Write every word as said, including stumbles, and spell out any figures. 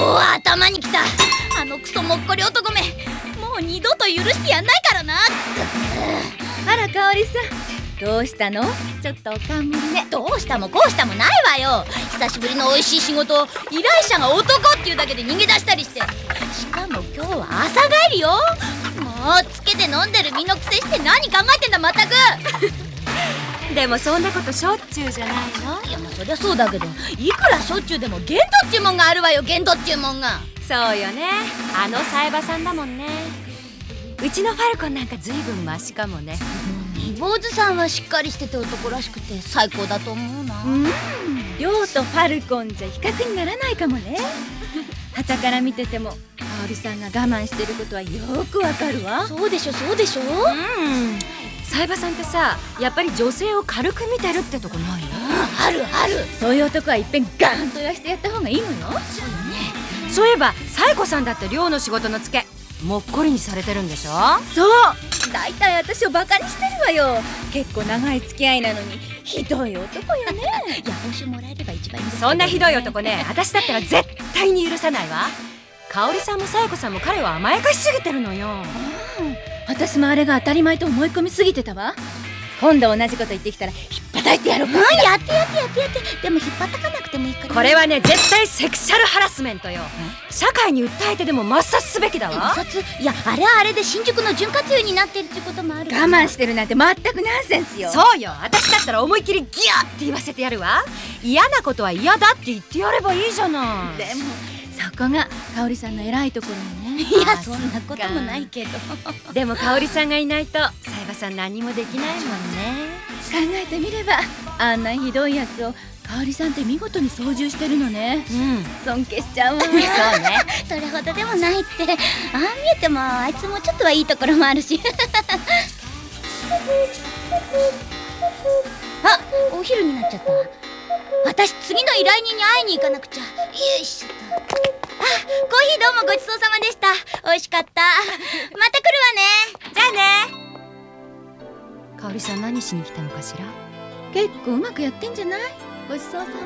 おー、頭にきた。あのクソもっこり男め、もう二度と許してやんないからな。 あら、香織さん、どうしたの？ちょっとおかんむりね。 どうしたもこうしたもないわよ。久しぶりの美味しい仕事を依頼者が男っていうだけで逃げ出したりして、しかも今日は朝帰りよ。もうつけて飲んでる身のくせして何考えてんだまったく。 でもそんなことしょっちゅうじゃないの？ いや、まあそりゃそうだけど、いくらしょっちゅうでも限度っちゅうもんがあるわよ。限度っちゅうもんが。 そうよね、あのサイバさんだもんね。うちのファルコンなんかずいぶんマシかもね。 坊主さんはしっかりしてて男らしくて最高だと思うな。 うん、亮とファルコンじゃ比較にならないかもね。傍から見てても香織さんが我慢してることはよくわかるわ。 そうでしょそうでしょ。うん、 サイバさんってさ、やっぱり女性を軽く見てるってとこない？ あるある。 そういう男はいっぺんガーンと言わしてやった方がいいのよ。 そうよね。 そういえばサイコさんだって亮の仕事のツケもっこりにされてるんでしょ？そう、だいたい私をバカにしてるわよ。結構長い付き合いなのにひどい男よね。 いや、報酬もらえれば一番いいんですけどね。 そんなひどい男ね、私だったら絶対に許さないわ。香織さんもサイコさんも彼を甘やかしすぎてるのよ。うん、私もあれが当たり前と思い込みすぎてたわ。今度同じこと言ってきたらひっぱたいてやろうか。 うん、やってやってやってやって。でも引っ張たかなくてもいいから。 これはね、絶対セクシャルハラスメントよ。社会に訴えてでも抹殺すべきだわ。 抹殺？いや、あれはあれで新宿の潤滑油になってるってこともある。 我慢してるなんて全くナンセンスよ。そうよ、私だったら思いっきりギャーって言わせてやるわ。嫌なことは嫌だって言ってやればいいじゃない。でもそこが香織さんの偉いところよね。 いや、そんなこともないけど。 でも香織さんがいないとサイバさん何もできないもんね。考えてみればあんなひどいやつを香織さんって見事に操縦してるのね。うん、尊敬しちゃうわ。そうね。 それほどでもないって。ああ見えてもあいつもちょっとはいいところもあるし。あ、お昼になっちゃった。私次の依頼人に会いに行かなくちゃ。よいしょっと。あ、コーヒーどうもごちそうさまでした。美味しかった。また来るわね。じゃあね。 香織さん何しに来たのかしら。結構うまくやってんじゃない？ごちそうさま。